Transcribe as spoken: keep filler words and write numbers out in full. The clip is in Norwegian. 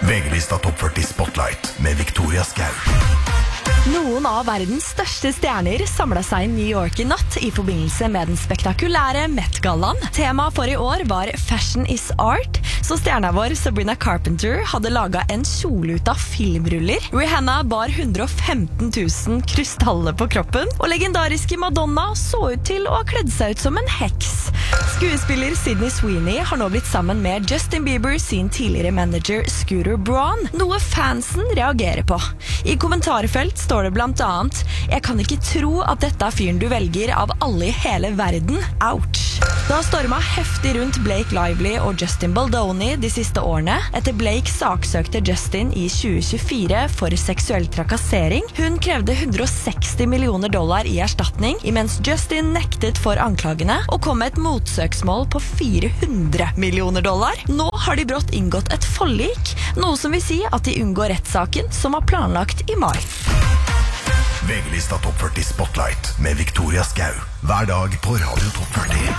V G-lista Topp førti Spotlight med Victoria Skau. Noen av verdens største stjerner samlet seg i New York i natt i forbindelse med den spektakulære Met-gallaen. Tema for i år var Fashion is Art, så stjerna vår Sabrina Carpenter hadde laget en kjole ut av filmruller. Rihanna bar hundre og femten tusen krystaller på kroppen, og legendariske Madonna så ut til å ha kledd seg ut som en heks. Skuespiller Sydney Sweeney har nå blitt sammen med Justin Bieber sin tidligere manager Scooter Braun, noe fansen reagerer på. I kommentarfelt står det blant annet: «Jeg kan ikke tro at dette er fyren du velger av alle i hele verden. Ouch!» Det har stormet heftig rundt Blake Lively og Justin Baldoni de siste årene. Etter Blake saksøkte Justin i tjue tjuefire for seksuell trakassering. Hun krevde hundre og seksti millioner dollar i erstatning, imens Justin nektet for anklagene og kom med et motsøksmål på fire hundre millioner dollar. Nå har de brått inngått et forlik, noe som vil si at de unngår rettssaken som var planlagt i mai. V G-lista Topp førti Spotlight med Victoria Skau. Hver dag på Radio Topp førti.